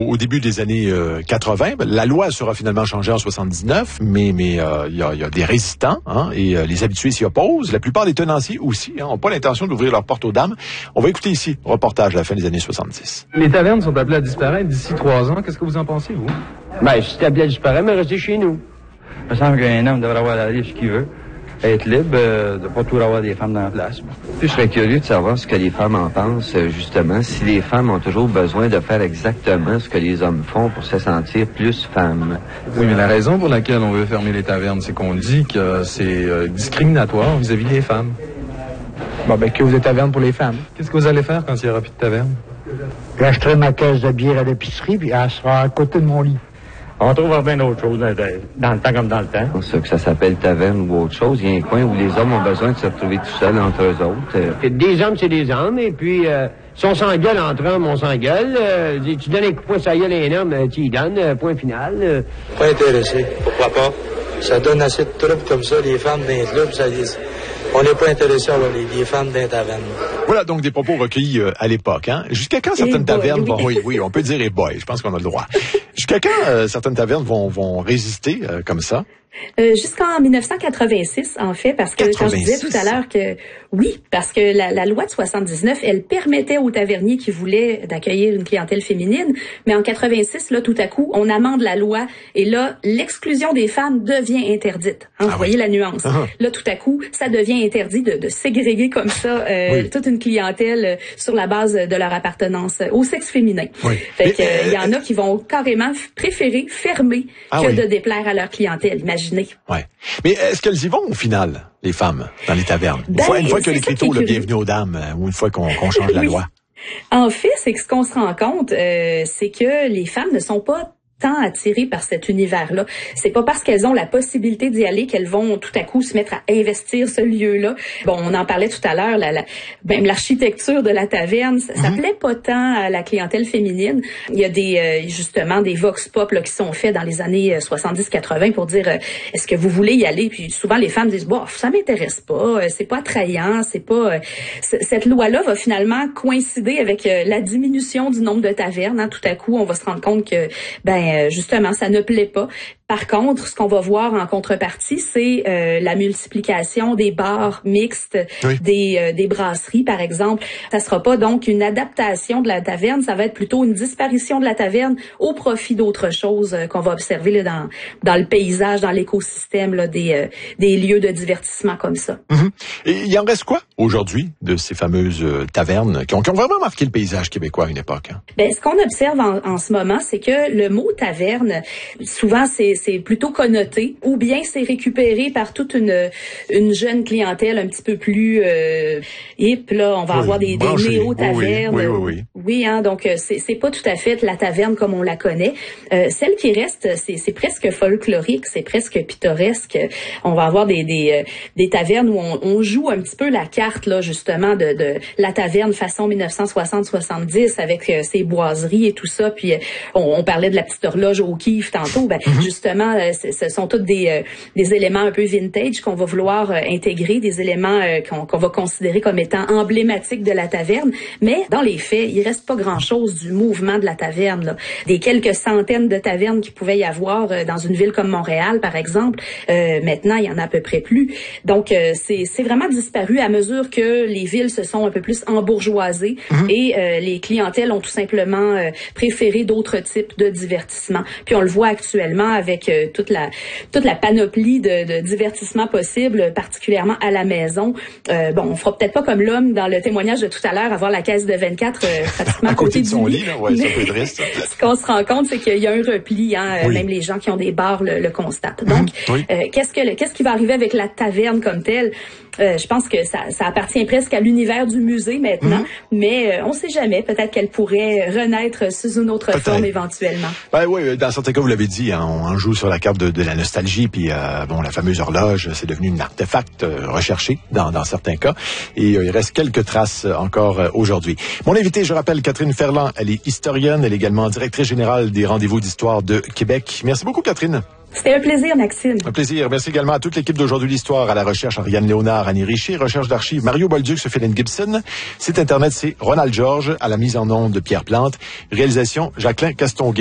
Au début des années 80, la loi sera finalement changée en 79, mais il y a des résistants et les habitués s'y opposent. La plupart des tenanciers aussi n'ont pas l'intention d'ouvrir leurs portes aux dames. On va écouter ici, reportage à la fin des années 70. Les tavernes sont appelées à disparaître d'ici 3 ans. Qu'est-ce que vous en pensez, vous? Ben, si c'est appelé à disparaître, mais restez chez nous. Il me semble qu'un homme devrait avoir la ce qu'il veut. Être libre, de pas toujours avoir des femmes dans la place. Je serais curieux de savoir ce que les femmes en pensent, justement, si les femmes ont toujours besoin de faire exactement ce que les hommes font pour se sentir plus femmes. Oui, mais la raison pour laquelle on veut fermer les tavernes, c'est qu'on dit que c'est discriminatoire vis-à-vis des femmes. Bon, ben, que vous êtes taverne pour les femmes. Qu'est-ce que vous allez faire quand il n'y aura plus de taverne? J'achèterai ma caisse de bière à l'épicerie, puis elle sera à côté de mon lit. On trouvera bien d'autres choses dans le temps comme dans le temps. C'est que ça s'appelle taverne ou autre chose. Il y a un coin où les hommes ont besoin de se retrouver tout seuls entre eux autres. Des hommes, c'est des hommes, et puis, si on s'engueule entre hommes, on s'engueule. Tu donnes un coup de poing sur la gueule à un homme, tu y donnes, point final. Pas intéressé. Pourquoi pas? Ça donne assez de troubles comme ça, les femmes dans les clubs, on n'est pas intéressé à avoir les femmes dans les tavernes. Voilà donc des propos recueillis à l'époque. Jusqu'à quand certaines tavernes vont... Oui, on peut dire « boy », je pense qu'on a le droit. Jusqu'à quand certaines tavernes vont résister comme ça? Jusqu'en 1986, en fait, parce que quand je disais tout à l'heure que oui, parce que la loi de 79, elle permettait aux taverniers qui voulaient d'accueillir une clientèle féminine, mais en 86, là, tout à coup, on amende la loi et là, l'exclusion des femmes devient interdite. Vous voyez la nuance. Là, tout à coup, ça devient interdit de ségréguer comme ça toute une clientèle sur la base de leur appartenance au sexe féminin. Fait que il y en a qui vont carrément préférer fermer que de déplaire à leur clientèle. Imaginez. Ouais. Mais est-ce qu'elles y vont au final, les femmes, dans les tavernes? Une fois que l'écriteau, le bienvenue aux dames, ou une fois qu'on change la loi? En fait, c'est que ce qu'on se rend compte, c'est que les femmes ne sont pas tant attirées par cet univers-là. C'est pas parce qu'elles ont la possibilité d'y aller qu'elles vont tout à coup se mettre à investir ce lieu-là. Bon, on en parlait tout à l'heure, même l'architecture de la taverne, ça plaît pas tant à la clientèle féminine. Il y a justement des vox pop là, qui sont faits dans les années 70-80 pour dire est-ce que vous voulez y aller? Puis souvent les femmes disent bof, ça m'intéresse pas, c'est pas attrayant, c'est pas cette loi-là va finalement coïncider avec la diminution du nombre de tavernes. Tout à coup, on va se rendre compte que justement, ça ne plaît pas. Par contre, ce qu'on va voir en contrepartie, c'est la multiplication des bars mixtes, des brasseries, par exemple. Ça sera pas donc une adaptation de la taverne, ça va être plutôt une disparition de la taverne au profit d'autres choses qu'on va observer là, dans le paysage, dans l'écosystème là, des lieux de divertissement comme ça. Et il en reste quoi aujourd'hui de ces fameuses tavernes qui ont vraiment marqué le paysage québécois à une époque? Ce qu'on observe en ce moment, c'est que le mot taverne, souvent c'est plutôt connoté, ou bien c'est récupéré par toute une jeune clientèle un petit peu plus hip. Là, on va avoir des néo-tavernes. Oui, donc c'est pas tout à fait la taverne comme on la connaît. Celle qui reste, c'est presque folklorique, c'est presque pittoresque. On va avoir des tavernes où on joue un petit peu la carte là justement de la taverne façon 1960-70 avec ses boiseries et tout ça. Puis on parlait de la petite horloge au kiff tantôt. Justement, ce sont tous des éléments un peu vintage qu'on va vouloir intégrer, des éléments qu'on va considérer comme étant emblématiques de la taverne. Mais dans les faits, il reste pas grand-chose du mouvement de la taverne. Là. Des quelques centaines de tavernes qu'il pouvait y avoir dans une ville comme Montréal, par exemple, maintenant, il y en a à peu près plus. Donc, c'est vraiment disparu à mesure que les villes se sont un peu plus embourgeoisées et les clientèles ont tout simplement préféré d'autres types de divertissements. Puis on le voit actuellement avec toute la panoplie de divertissements possibles, particulièrement à la maison. On fera peut-être pas comme l'homme dans le témoignage de tout à l'heure, avoir la caisse de 24 pratiquement à côté de son lit. C'est un peu triste. Ce qu'on se rend compte, c'est qu'il y a un repli. Même les gens qui ont des bars le constatent. Donc, qu'est-ce qui va arriver avec la taverne comme telle? Je pense que ça appartient presque à l'univers du musée maintenant, mais on sait jamais. Peut-être qu'elle pourrait renaître sous une autre forme éventuellement. Oui, dans certains cas, vous l'avez dit, on joue sur la carte de la nostalgie, puis la fameuse horloge, c'est devenu un artefact recherché dans certains cas, et il reste quelques traces encore aujourd'hui. Mon invité, je rappelle, Catherine Ferland, elle est historienne, elle est également directrice générale des Rendez-vous d'histoire de Québec. Merci beaucoup, Catherine. C'était un plaisir, Maxime. Un plaisir. Merci également à toute l'équipe d'Aujourd'hui l'Histoire, à la recherche Ariane Léonard, Annie Richer, recherche d'archives Mario Bolduc, Sophie Gibson. Site Internet, c'est Ronald Georges, à la mise en onde de Pierre Plante. Réalisation, Jacqueline Castonguay.